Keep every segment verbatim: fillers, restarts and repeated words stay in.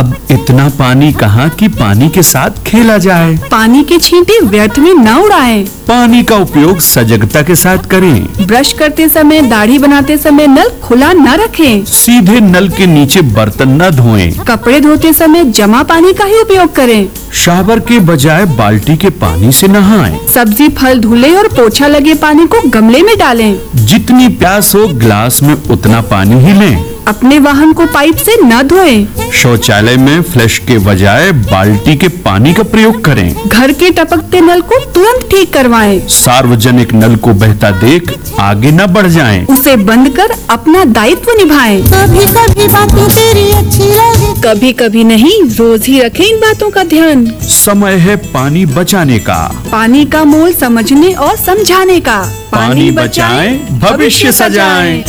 अब इतना पानी कहाँ कि पानी के साथ खेला जाए। पानी के छींटे व्यर्थ में न उड़ाएं। पानी का उपयोग सजगता के साथ करें। ब्रश करते समय, दाढ़ी बनाते समय नल खुला न रखें। सीधे नल के नीचे बर्तन न धोएं। कपड़े धोते समय जमा पानी का ही उपयोग करें। शावर के बजाय बाल्टी के पानी से नहाएं। सब्जी फल धुले और पोछा लगे पानी को गमले में डालें। जितनी प्यास हो गिलास में उतना पानी ही लें। अपने वाहन को पाइप से न धोएं। शौचालय में फ्लश के बजाय बाल्टी के पानी का प्रयोग करें। घर के टपकते नल को तुरंत ठीक करवाएं। सार्वजनिक नल को बहता देख आगे न बढ़ जाएं। उसे बंद कर अपना दायित्व निभाएं। कभी कभी बातें तेरी अच्छी लगे, कभी कभी नहीं, रोज ही रखें इन बातों का ध्यान। समय है पानी बचाने का। पानी का मोल समझने और समझाने का। पानी बचाएं, भविष्य सजाएं।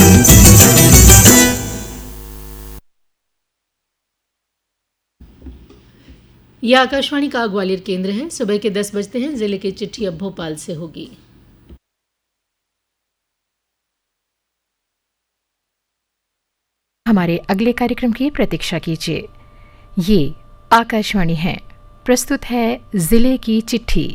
यह आकाशवाणी का ग्वालियर केंद्र है। सुबह के दस बजते हैं। जिले की चिट्ठी अब भोपाल से होगी। हमारे अगले कार्यक्रम की प्रतीक्षा कीजिए। ये आकाशवाणी है। प्रस्तुत है जिले की चिट्ठी।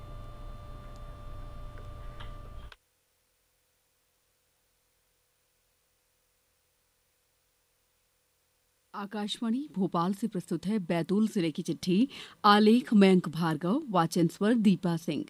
आकाशवाणी भोपाल से प्रस्तुत है बैतूल जिले की चिट्ठी। आलेख मयंक भार्गव, वाचन स्वर दीपा सिंह।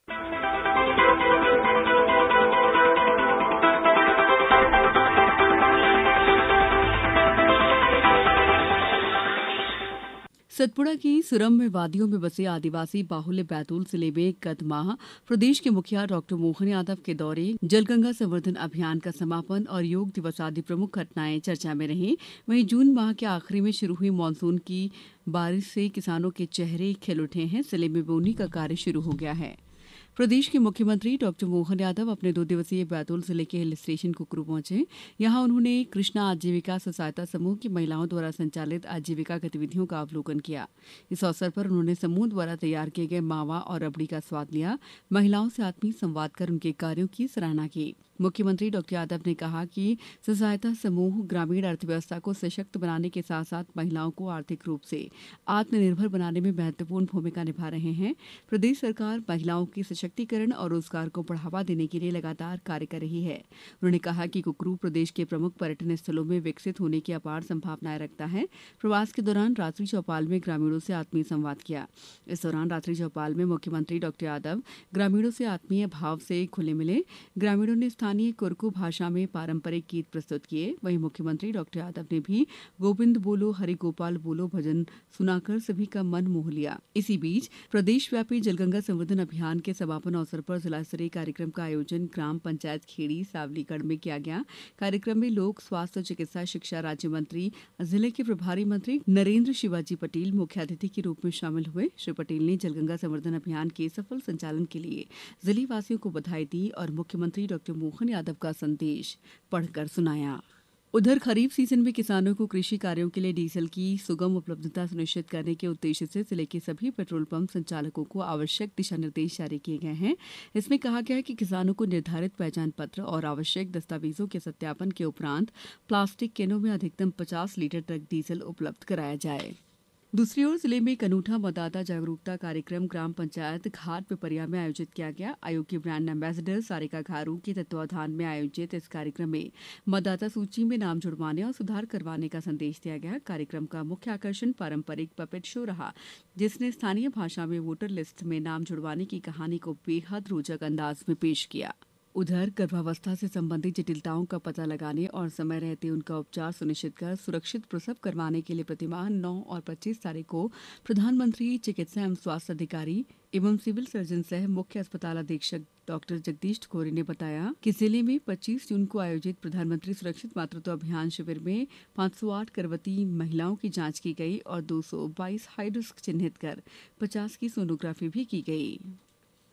सतपुड़ा की सुरम्य वादियों में बसे आदिवासी बाहुल्य बैतूल जिले में गत माह प्रदेश के मुखिया डॉक्टर मोहन यादव के दौरे, जलगंगा संवर्धन अभियान का समापन और योग दिवस आदि प्रमुख घटनाएं चर्चा में रहीं। वहीं जून माह के आखिरी में शुरू हुई मानसून की बारिश से किसानों के चेहरे खिल उठे हैं। जिले में बोनी का कार्य शुरू हो गया है। प्रदेश के मुख्यमंत्री डॉक्टर मोहन यादव अपने दो दिवसीय बैतूल जिले के हिल स्टेशन कुकरू पहुंचे। यहां उन्होंने कृष्णा आजीविका स्व सहायता समूह की महिलाओं द्वारा संचालित आजीविका गतिविधियों का अवलोकन किया। इस अवसर पर उन्होंने समूह द्वारा तैयार किए गए मावा और रबड़ी का स्वाद लिया। महिलाओं से आत्मीय संवाद कर उनके कार्यों की सराहना की। मुख्यमंत्री डॉक्टर यादव ने कहा कि स्व सहायता समूह ग्रामीण अर्थव्यवस्था को सशक्त बनाने के साथ साथ महिलाओं को आर्थिक रूप से आत्मनिर्भर बनाने में महत्वपूर्ण भूमिका निभा रहे हैं। प्रदेश सरकार महिलाओं के सशक्तिकरण और रोजगार को बढ़ावा देने के लिए लगातार कार्य कर रही है। उन्होंने कहा कि कुकरू प्रदेश के प्रमुख पर्यटन स्थलों में विकसित होने की अपार संभावनाएं रखता है। प्रवास के दौरान रात्रि चौपाल में ग्रामीणों से आत्मीय संवाद किया। इस दौरान रात्रि चौपाल में मुख्यमंत्री डॉक्टर यादव ग्रामीणों से आत्मीय भाव से खुले मिले। ग्रामीणों ने स्थानीय कुरकू भाषा में पारंपरिक गीत प्रस्तुत किए। वहीं मुख्यमंत्री डॉक्टर यादव ने भी गोविंद बोलो हरि गोपाल बोलो भजन सुनाकर सभी का मन मोह लिया। इसी बीच प्रदेश व्यापी जलगंगा संवर्धन अभियान के समापन अवसर पर जिला स्तरीय कार्यक्रम का आयोजन ग्राम पंचायत खेड़ी सावलीगढ़ में किया गया। कार्यक्रम में लोक स्वास्थ्य चिकित्सा शिक्षा राज्य मंत्री, जिले के प्रभारी मंत्री नरेंद्र शिवाजी पटेल मुख्य अतिथि के रूप में शामिल हुए। श्री पटेल ने जलगंगा संवर्धन अभियान के सफल संचालन के लिए जिले वासियों को बधाई दी और मुख्यमंत्री डॉक्टर मोहन यादव का संदेश पढ़कर सुनाया। उधर खरीफ सीजन में किसानों को कृषि कार्यों के लिए डीजल की सुगम उपलब्धता सुनिश्चित करने के उद्देश्य से जिले के सभी पेट्रोल पंप संचालकों को आवश्यक दिशा निर्देश जारी किए गए हैं। इसमें कहा गया है कि किसानों को निर्धारित पहचान पत्र और आवश्यक दस्तावेजों के सत्यापन के उपरांत प्लास्टिक कैनों में अधिकतम पचास लीटर तक डीजल उपलब्ध कराया जाए। दूसरी ओर जिले में एक अनूठा मतदाता जागरूकता कार्यक्रम ग्राम पंचायत घाट पिपरिया में आयोजित किया गया। आयोग की ब्रांड एम्बेसडर सारिका घारू के तत्वाधान में आयोजित इस कार्यक्रम में मतदाता सूची में नाम जुड़वाने और सुधार करवाने का संदेश दिया गया। कार्यक्रम का मुख्य आकर्षण पारंपरिक पपेट शो रहा, जिसने स्थानीय भाषा में वोटर लिस्ट में नाम जुड़वाने की कहानी को बेहद रोचक अंदाज में पेश किया। उधर गर्भावस्था से संबंधित जटिलताओं का पता लगाने और समय रहते उनका उपचार सुनिश्चित कर सुरक्षित प्रसव करवाने के लिए प्रतिमाह नौ और पच्चीस तारीख को प्रधानमंत्री चिकित्सा एवं स्वास्थ्य अधिकारी एवं सिविल सर्जन सह मुख्य अस्पताल अधीक्षक डॉक्टर जगदीश ठकोरी ने बताया कि जिले में पच्चीस जून को आयोजित प्रधानमंत्री सुरक्षित मातृत्व अभियान शिविर में पाँच सौ आठ गर्भवती महिलाओं की जांच की गई और दो सौ बाईस हाई रिस्क चिन्हित कर पचास की सोनोग्राफी भी की गई।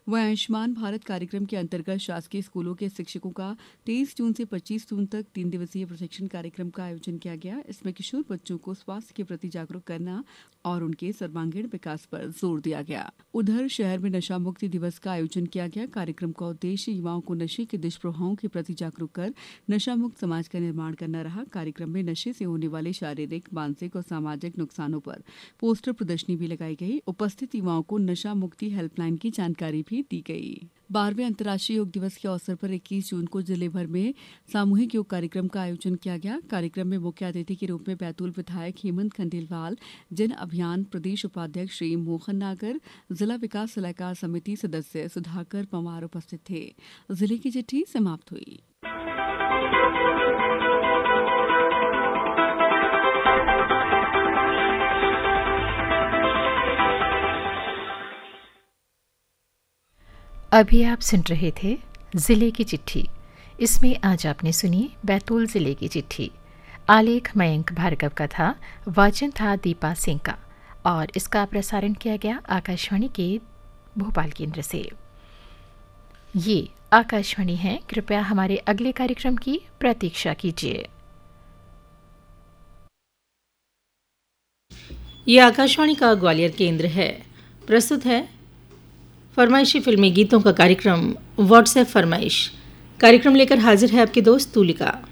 वह आयुष्मान भारत कार्यक्रम के अंतर्गत शासकीय स्कूलों के शिक्षकों का तेईस जून से पच्चीस जून तक तीन दिवसीय प्रशिक्षण कार्यक्रम का आयोजन किया गया। इसमें किशोर बच्चों को स्वास्थ्य के प्रति जागरूक करना और उनके सर्वांगीण विकास पर जोर दिया गया। उधर शहर में नशा मुक्ति दिवस का आयोजन किया गया। कार्यक्रम का उद्देश्य युवाओं को नशे के दुष्प्रभावों के प्रति जागरूक कर नशा मुक्त समाज का निर्माण करना रहा। कार्यक्रम में नशे से होने वाले शारीरिक, मानसिक और सामाजिक नुकसानों पर पोस्टर प्रदर्शनी भी लगाई गई। उपस्थित युवाओं को नशा मुक्ति हेल्पलाइन की जानकारी भी दी गई। बारहवें अंतर्राष्ट्रीय योग दिवस के अवसर पर इक्कीस जून को जिले भर में सामूहिक योग कार्यक्रम का आयोजन किया गया। कार्यक्रम में मुख्य अतिथि के रूप में बैतूल विधायक हेमंत खंडेलवाल, जन अभियान प्रदेश उपाध्यक्ष श्री मोहन नागर, जिला विकास सलाहकार समिति सदस्य सुधाकर पंवार उपस्थित थे। जिले की चिट्ठी समाप्त हुई। अभी आप सुन रहे थे जिले की चिट्ठी। इसमें आज आपने सुनी बैतूल जिले की चिट्ठी। आलेख मयंक भार्गव का था, वाचन था दीपा सिंह का और इसका प्रसारण किया गया आकाशवाणी के भोपाल केंद्र से। ये आकाशवाणी है, कृपया हमारे अगले कार्यक्रम की प्रतीक्षा कीजिए। ये आकाशवाणी का ग्वालियर केंद्र है। प्रस्तुत है फरमाइशी फिल्मी गीतों का कार्यक्रम व्हाट्सएप फरमाइश। कार्यक्रम लेकर हाजिर है आपकी दोस्त तुलिका।